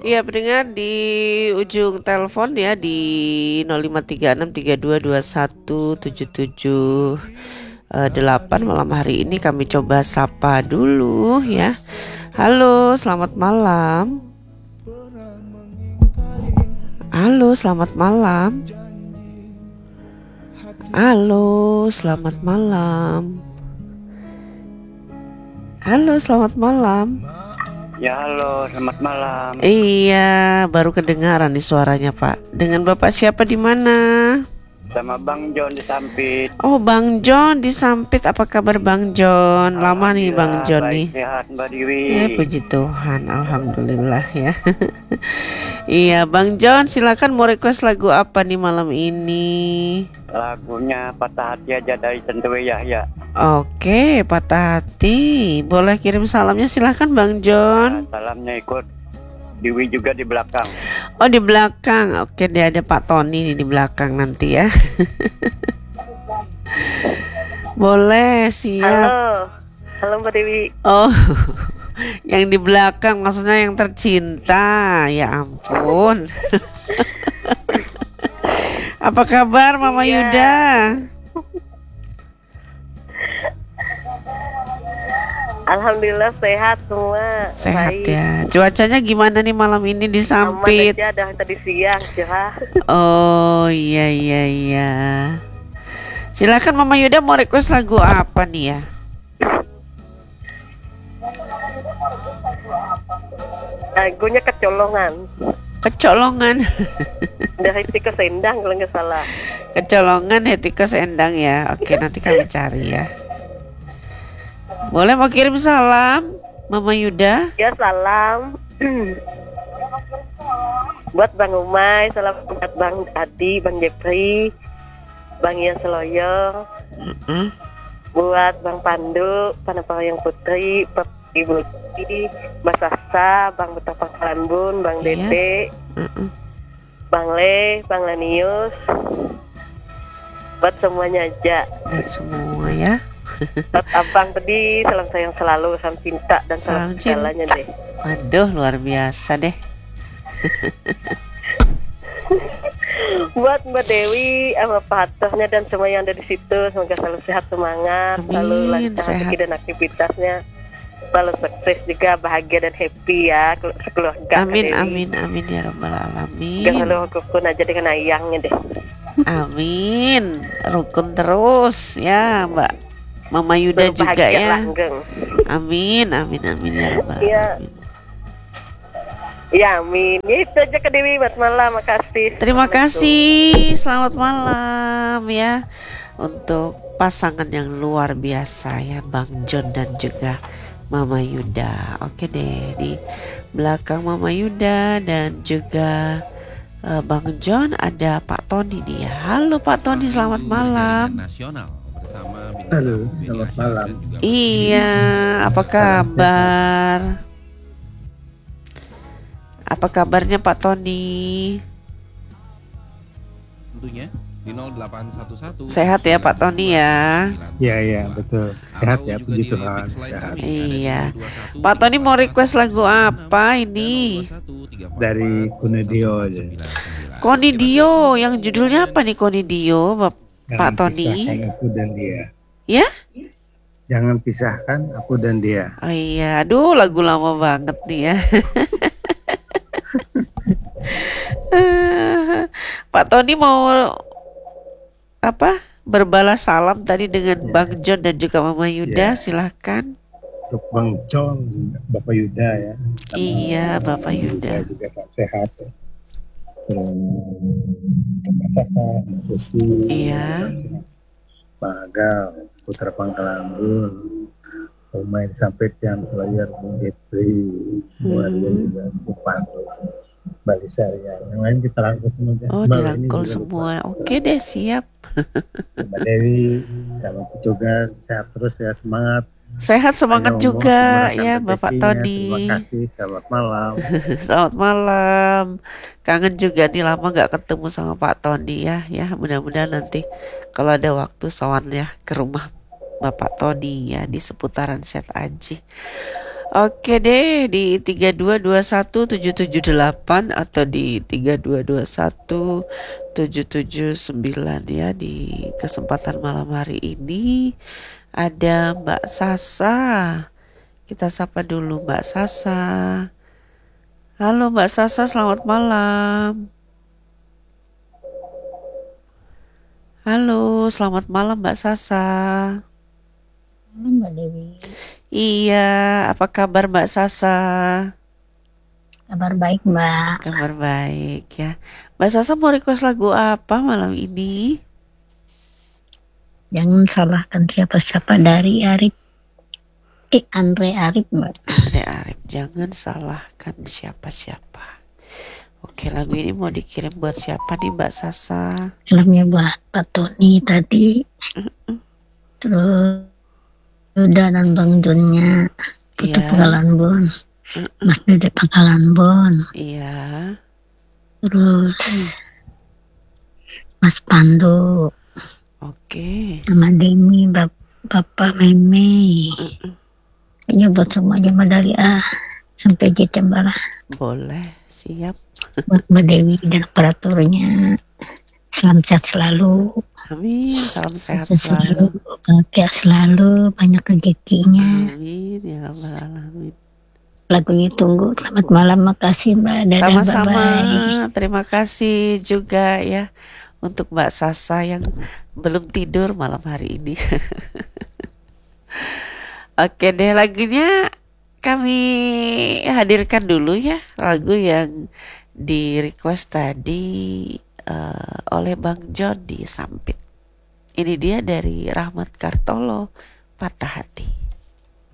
Iya, pendengar di ujung telepon ya di 0536322177 malam hari ini kami coba sapa dulu ya. Halo, selamat malam. Halo, selamat malam. Halo, selamat malam. Halo, selamat malam. Ya halo, selamat malam. Iya, baru kedengaran nih suaranya Pak. Dengan Bapak siapa di mana? Sama Bang John di Sampit. Oh, Bang John di Sampit. Apa kabar Bang John? Lama nih Bang John baik, nih. Sehat Mbak Dewi. Puji Tuhan, alhamdulillah ya. Iya, Bang John, silakan mau request lagu apa nih malam ini? Lagunya Patah Hati aja dari Tentuwe Yahya. Oke, Patah Hati. Boleh kirim salamnya silakan Bang John. Nah, salamnya ikut Dewi juga di belakang. Oh, di belakang. Oke, dia ada Pak Tony nih di belakang nanti ya. Boleh, siap. Halo Mbak Dewi. Oh, yang di belakang maksudnya yang tercinta. Ya ampun. Apa kabar Mama Yuda? Alhamdulillah sehat semua. Sehat baik. Ya. Cuacanya gimana nih malam ini di Sampit? Aman aja, tadi siang cerah. Oh iya. Silakan Mama Yuda mau request lagu apa nih ya? Lagunya Kecolongan. Kecolongan. Dari Tika Sendang kalau nggak salah. Kecolongan Hetiko Sendang ya. Oke, nanti kami cari ya. Boleh mau kirim salam Mama Yuda? Ya salam. Buat Bang Umay, salam buat Bang Adi, Bang Jepri, Bang Ian Seloyo, buat Bang Pandu, Panapayang Putri, Ibu Ti, Mas Asa, Bang Betapang Kalambun, Bang Dede, Bang Le, Bang Lanius, buat semuanya aja. Buat semua ya. Buat Abang tadi, salam sayang selalu, salam cinta dan salam segalanya deh. Waduh, luar biasa deh. Buat Mbak Dewi sama Pak Atohnya dan semua yang ada di situ, semoga selalu sehat, semangat, selalu lancar rezeki dan aktivitasnya, selalu sukses juga, bahagia dan happy ya sekeluarga. Amin ya rabbal alamin. Gak selalu rukun aja dengan ayangnya deh. Amin, rukun terus ya Mbak Mama Yuda juga ya. Langgeng. Amin ya rabbal alamin. Ya amin. Itu aja ke Dewi buat malam. Makasih. Terima kasih. Selamat malam ya untuk pasangan yang luar biasa ya Bang John dan juga Mama Yuda. Oke deh, di belakang Mama Yuda dan juga Bang John ada Pak Tony nih ya. Halo Pak Tony, selamat malam. Halo, selamat malam. Iya, apa kabar? Apa kabarnya Pak Tony? Tentunya di 0811. Sehat ya Pak Tony ya? Iya, betul. Sehat ya, puji Tuhan. Sehat. Iya. Pak Tony mau request lagu apa ini? Dari Kunidio aja. Konidio, yang judulnya apa nih Konidio, Pak Tony? Pisahkan aku dan dia. Ya? Jangan pisahkan aku dan dia. Oh iya, aduh lagu lama banget nih ya. Pak Tony mau apa? Berbalas salam tadi dengan Bang John dan juga Mama Yuda, silahkan. Untuk Bang John, Bapak Yuda ya. Iya, Bapak Yuda. Juga sehat ya. Mas Sasa, Mas Susi. Iya. Pak Agal, Putra Pangkalambun, pemain sampai yang selayar Bung Getri, keluarga juga Pandu, Bali Syariah. Yang lain kita rangkul semua. Oh, dirangkul semua. Oke deh, siap. Mbak Dewi, selamat bertugas, sehat terus ya, semangat. Sehat semangat juga ya Bapak Tony. Terima kasih, selamat malam. Selamat malam. Kangen juga nih, lama gak ketemu sama Pak Tony ya. Ya mudah-mudahan nanti kalau ada waktu sowan ya ke rumah Bapak Tony ya di seputaran Set Aji. Oke deh, di 3221 778 atau di 3221 779 ya, di kesempatan malam hari ini ada Mbak Sasa. Kita sapa dulu Mbak Sasa. Halo Mbak Sasa, selamat malam. Halo, selamat malam Mbak Sasa. Halo Mbak Dewi, Iya, apa kabar Mbak Sasa? kabar baik Mbak. Kabar baik ya. Mbak Sasa mau request lagu apa malam ini? Jangan salahkan siapa-siapa dari Andre Arif Mbak. Andre Arif, jangan salahkan siapa-siapa. Oke, lagu ini mau dikirim buat siapa nih Mbak Sasa? Salamnya buat Pak Tony tadi, terus Uda dan Bang Junnya, Putu Iya. Pangkalan Bon, Mas Dede Pangkalan Bon, Iya. terus Mas Pandu, Oke. sama Demi, Bapak Meme. Ini buat semuanya Mbak dari A sampai J Jambara, Boleh, siap. buat Mbak Dewi dan operatornya. Salam sehat selalu. Amin, salam sehat Sukses selalu. bahagia selalu, banyak rezekinya. Amin, ya rabbal alamin. Lagunya tunggu. Selamat malam, makasih Mbak. Dadah, Sama-sama, bye-bye. terima kasih juga ya untuk Mbak Sasa yang belum tidur malam hari ini. Oke deh, lagunya kami hadirkan dulu ya, lagu yang di request tadi oleh Bang John di Sampit. Ini dia dari Rahmat Kartolo, Patah Hati.